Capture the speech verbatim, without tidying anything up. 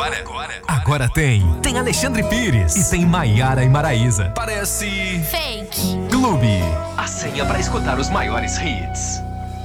Agora, agora, agora tem. Tem Alexandre Pires e tem Maiara e Maraísa. Parece... Fake. Clube. A senha pra escutar os maiores hits.